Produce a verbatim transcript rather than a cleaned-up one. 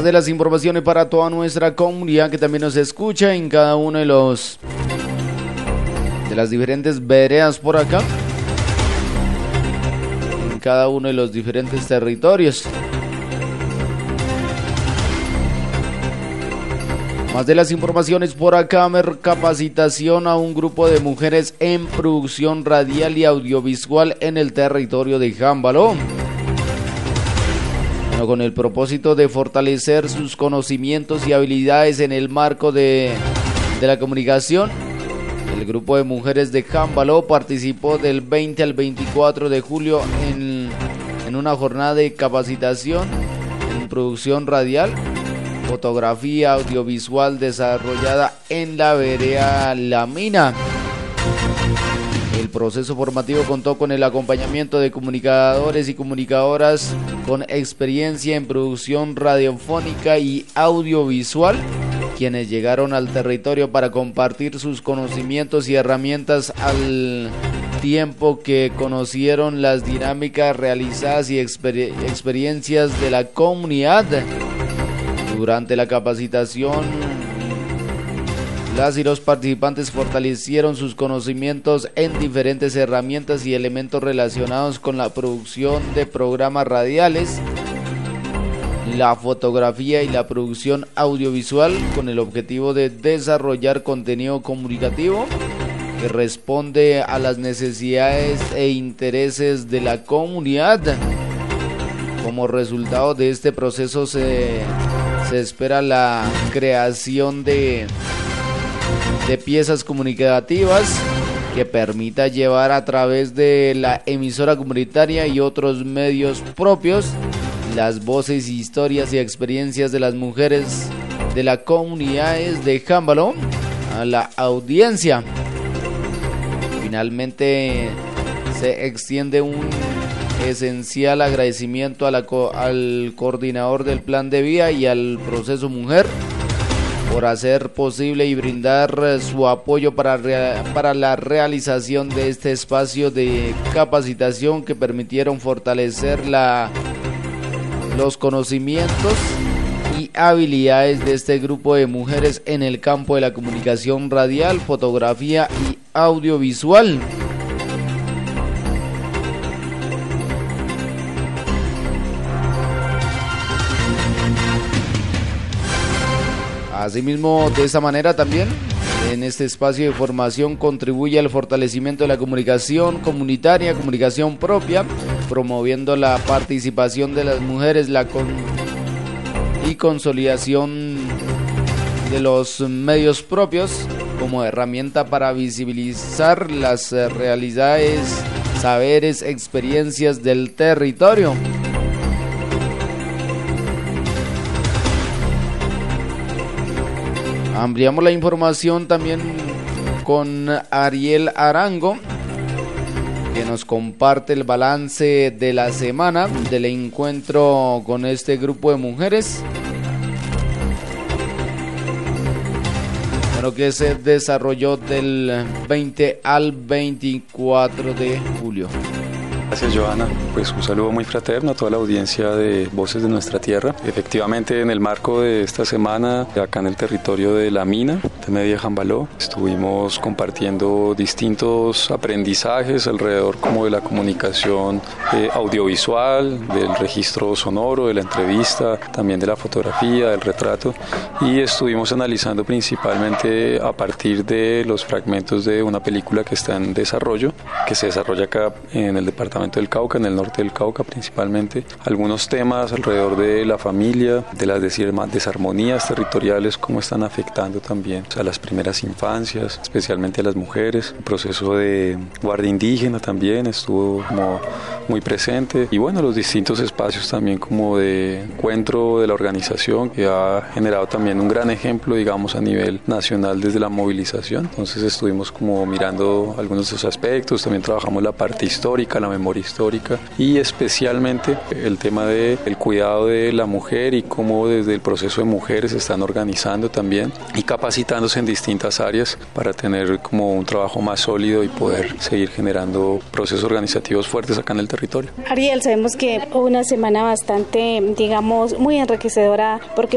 de las informaciones para toda nuestra comunidad que también nos escucha en cada uno de los de las diferentes veredas por acá, en cada uno de los diferentes territorios. Más de las informaciones por acá, capacitación a un grupo de mujeres en producción radial y audiovisual en el territorio de Jámbalo. Bueno, con el propósito de fortalecer sus conocimientos y habilidades en el marco de, de la comunicación, el grupo de mujeres de Jámbalo participó del veinte al veinticuatro de julio en, en una jornada de capacitación en producción radial, fotografía audiovisual desarrollada en la vereda La Mina. El proceso formativo contó con el acompañamiento de comunicadores y comunicadoras con experiencia en producción radiofónica y audiovisual, quienes llegaron al territorio para compartir sus conocimientos y herramientas al tiempo que conocieron las dinámicas realizadas y exper- experiencias de la comunidad. Durante la capacitación, las y los participantes fortalecieron sus conocimientos en diferentes herramientas y elementos relacionados con la producción de programas radiales, la fotografía y la producción audiovisual, con el objetivo de desarrollar contenido comunicativo que responde a las necesidades e intereses de la comunidad. Como resultado de este proceso se, se espera la creación de, de piezas comunicativas que permita llevar a través de la emisora comunitaria y otros medios propios las voces, historias y experiencias de las mujeres de las comunidades de Jámbalo a la audiencia. Finalmente se extiende un esencial agradecimiento a la co- al coordinador del plan de vida y al proceso mujer por hacer posible y brindar su apoyo para, rea- para la realización de este espacio de capacitación que permitieron fortalecer la, los conocimientos y habilidades de este grupo de mujeres en el campo de la comunicación radial, fotografía y audiovisual. Asimismo, de esta manera también, en este espacio de formación contribuye al fortalecimiento de la comunicación comunitaria, comunicación propia, promoviendo la participación de las mujeres la con y consolidación de los medios propios como herramienta para visibilizar las realidades, saberes, experiencias del territorio. Ampliamos la información también con Ariel Arango, que nos comparte el balance de la semana del encuentro con este grupo de mujeres, bueno, que se desarrolló del veinte al veinticuatro de julio. Gracias, Johanna. Pues un saludo muy fraterno a toda la audiencia de Voces de Nuestra Tierra. Efectivamente, en el marco de esta semana, acá en el territorio de La Mina, de Media Jámbalo, estuvimos compartiendo distintos aprendizajes alrededor como de la comunicación eh, audiovisual, del registro sonoro, de la entrevista, también de la fotografía, del retrato, y estuvimos analizando principalmente a partir de los fragmentos de una película que está en desarrollo, que se desarrolla acá en el departamento del Cauca, en el norte del Cauca principalmente, algunos temas alrededor de la familia, de las desarmonías territoriales, cómo están afectando también a las primeras infancias, especialmente a las mujeres. El proceso de guardia indígena también estuvo como muy presente, y bueno, los distintos espacios también como de encuentro de la organización, que ha generado también un gran ejemplo, digamos, a nivel nacional desde la movilización. Entonces estuvimos como mirando algunos de esos aspectos, también trabajamos la parte histórica, la memoria histórica, y especialmente el tema del cuidado de la mujer y cómo desde el proceso de mujeres se están organizando también y capacitándose en distintas áreas para tener como un trabajo más sólido y poder seguir generando procesos organizativos fuertes acá en el territorio. Ariel, sabemos que fue una semana bastante, digamos, muy enriquecedora porque